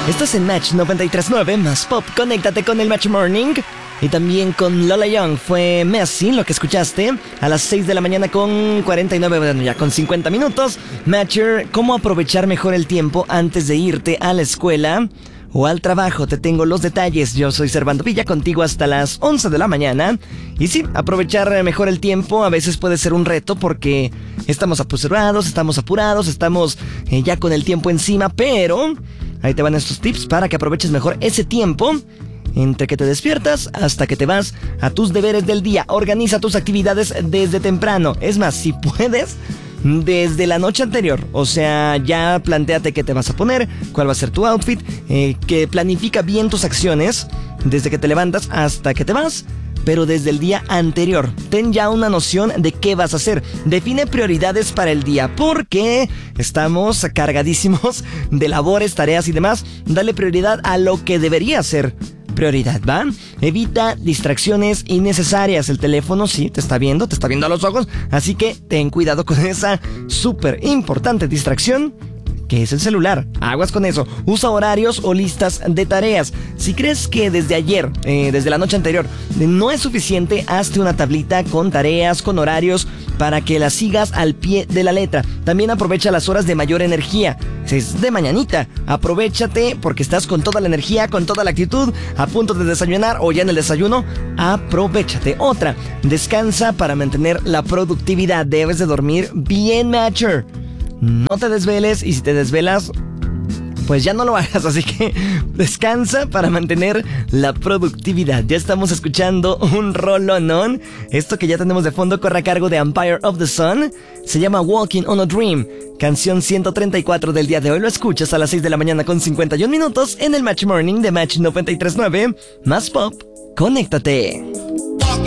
Estás en Match 93.9 más Pop. Conéctate con el Match Morning. Y también con Lola Young. Fue Messi lo que escuchaste a las 6 de la mañana con 49, bueno, ya con 50 minutos. Matcher, ¿cómo aprovechar mejor el tiempo antes de irte a la escuela o al trabajo? Te tengo los detalles. Yo soy Servando Villa, contigo hasta las 11 de la mañana. Y sí, aprovechar mejor el tiempo a veces puede ser un reto porque estamos apurados, estamos ya con el tiempo encima, pero ahí te van estos tips para que aproveches mejor ese tiempo entre que te despiertas hasta que te vas a tus deberes del día. Organiza tus actividades desde temprano. Es más, si puedes, desde la noche anterior. O sea, ya plantéate qué te vas a poner, cuál va a ser tu outfit, que planifica bien tus acciones desde que te levantas hasta que te vas, pero desde el día anterior. Ten ya una noción de qué vas a hacer. Define prioridades para el día, porque estamos cargadísimos de labores, tareas y demás. Dale prioridad a lo que debería ser prioridad, ¿va? Evita distracciones innecesarias. El teléfono sí te está viendo a los ojos, así que ten cuidado con esa súper importante distracción que es el celular. Aguas con eso. Usa horarios o listas de tareas. Si crees que desde ayer, desde la noche anterior, no es suficiente, hazte una tablita con tareas, con horarios, para que las sigas al pie de la letra. También aprovecha las horas de mayor energía. Si es de mañanita, aprovéchate porque estás con toda la energía, con toda la actitud, a punto de desayunar o ya en el desayuno. Aprovéchate. Otra, descansa para mantener la productividad. Debes de dormir bien, Matcher. No te desveles, y si te desvelas, pues ya no lo hagas, así que descansa para mantener la productividad. Ya estamos escuchando un rolonón. Esto que ya tenemos de fondo corre a cargo de Empire of the Sun. Se llama Walking on a Dream, canción 134 del día de hoy. Lo escuchas a las 6 de la mañana con 51 minutos en el Match Morning de Match 93.9 más Pop. Conéctate.